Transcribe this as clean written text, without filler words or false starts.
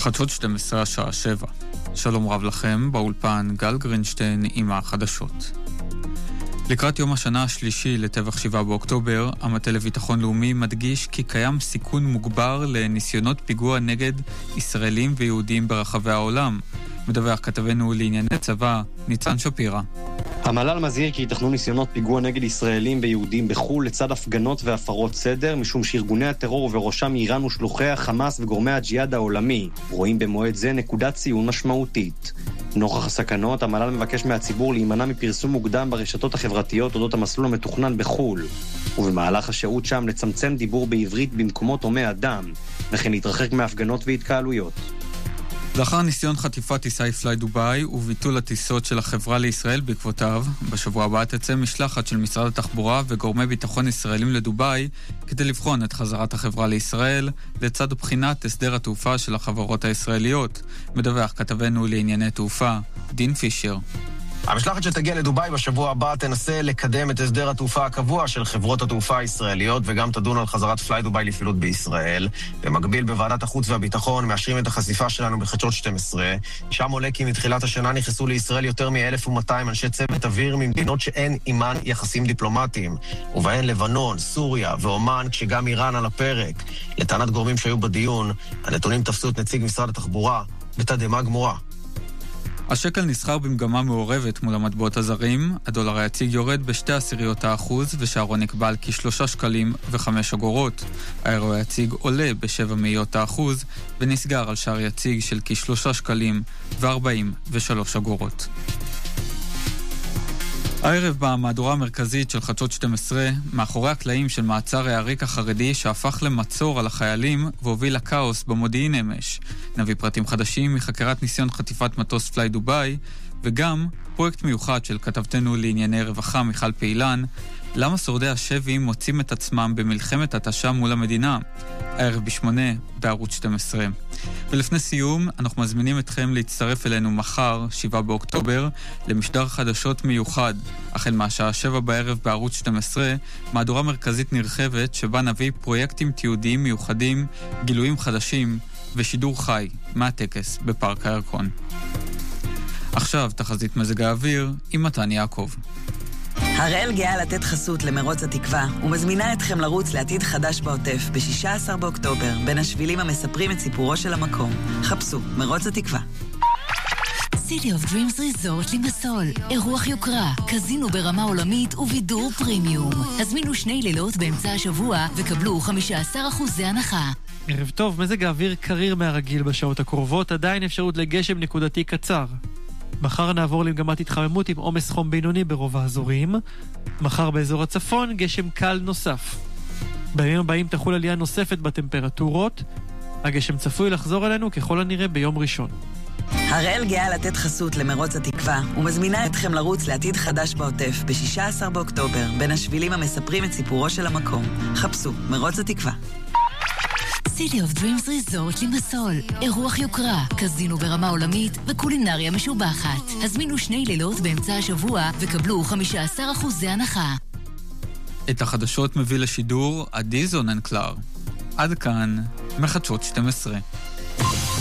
חדשות 12 השעה 7. שלום רב לכם, באולפן גל גרינשטיין עם החדשות. לקראת יום השנה השלישי לטבח 7 באוקטובר, המטה לביטחון לאומי מדגיש כי קיים סיכון מוגבר לניסיונות פיגוע נגד ישראלים ויהודים ברחבי העולם. מדווח כתבנו לענייני צבא, ניצן שפירא. המל"ל מזהיר כי ייתכנו ניסיונות פיגוע נגד ישראלים ויהודים בחו"ל לצד הפגנות והפרות סדר, משום שארגוני הטרור ובראשם איראן ושלוחי חמאס וגורמי הג'יהאד העולמי רואים במועד זה נקודת ציון משמעותית. נוכח הסכנות, המל"ל מבקש מהציבור להימנע מפרסום מוקדם ברשתות החברתיות אודות המסלול המתוכנן בחו"ל, ובמהלך השהות שם לצמצם דיבור בעברית במקומות הומי אדם, וכן להתרחק מהפגנות והתקהלויות. לאחר ניסיון חטיפת טיסה פליי דובאי וביטול הטיסות של החברה לישראל בעקבותיו, בשבוע הבא תצא משלחת של משרד התחבורה וגורמי ביטחון ישראלים לדובאי כדי לבחון את חזרת החברה לישראל לצד בחינת הסדר התעופה של החברות הישראליות. מדווח כתבנו לענייני תעופה, דין פישר. המשלחת שתגיע לדובאי בשבוע הבא תנסה לקדם את הסדר התעופה הקבוע של חברות התעופה הישראליות וגם תדון על חזרת פליי דובאי לפעילות בישראל. במקביל בוועדת החוץ והביטחון מאשרים את החשיפה שלנו בחדשות 12. שם עולה כי מתחילת השנה נכנסו לישראל יותר מ-1,200 אנשי צוות אוויר ממדינות שאין עימן יחסים דיפלומטיים, ובהן לבנון, סוריה ואומן, כשגם איראן על הפרק. לטענת גורמים שהיו בדיון, הנתונים תפסו את נציג משרד התחבורה בתדהמה גמורה. השקל נסחר במגמה מעורבת מול המטבעות הזרים, הדולר היציג יורד ב0.2%, ושערו נקבע על כ3 שקלים ו5 אגורות. האירו היציג עולה ב0.7%, ונסגר על שער יציג של כ3 שקלים ו43 אגורות. הערב במהדורה המרכזית של חדשות 12, מאחורי הקלעים של מעצר העריק החרדי שהפך למצור על החיילים והוביל לקאוס במודיעין אמש. נביא פרטים חדשים מחקירת ניסיון חטיפת מטוס פליי דובאי, וגם פרויקט מיוחד של כתבתנו לענייני רווחה מיכל פעילן, למה שורדי השבי מוצאים את עצמם במלחמת התשה מול המדינה. הערב ב8 בערוץ 12. ולפני סיום, אנחנו מזמינים אתכם להצטרף אלינו מחר, 7 באוקטובר, למשדר חדשות מיוחד. החל מהשעה 7 בערב בערוץ 12, מהדורה מרכזית נרחבת שבה נביא פרויקטים תיעודיים מיוחדים, גילויים חדשים ושידור חי מהטקס בפארק הירקון. עכשיו תחזית מזג האוויר עם מתן יעקב. הראל גאה לתת חסות למרוץ התקווה ומזמינה אתכם לרוץ לעתיד חדש בעוטף ב-16 באוקטובר בין השבילים המספרים את סיפורו של המקום. חפשו מרוץ התקווה. City of Dreams Resort לימסול, אירוח יוקרה, קזינו ברמה עולמית ובידור פרימיום. הזמינו 2 לילות באמצע השבוע וקבלו 15% הנחה. ערב טוב, מזג האוויר קריר מהרגיל בשעות הקרובות, עדיין אפשרות לגשם נקודתי קצר. מחר נעבור למגמת התחממות עם עומס חום בינוני ברוב האזורים. מחר באזור הצפון גשם קל נוסף. בימים הבאים תחול עלייה נוספת בטמפרטורות. הגשם צפוי לחזור אלינו ככל הנראה ביום ראשון. הראל גאה לתת חסות למרוץ התקווה ומזמינה אתכם לרוץ לעתיד חדש בעוטף ב-16 באוקטובר בין השבילים המספרים את סיפורו של המקום. חפשו מרוץ התקווה. City of Dreams Resort לימסול, אירוח יוקרה, קזינו ברמה עולמית וקולינריה משובחת. הזמינו 2 לילות באמצע השבוע וקבלו 15% הנחה. את החדשות מביא לשידור עדי זוננקלר. עד כאן מחדשות 12.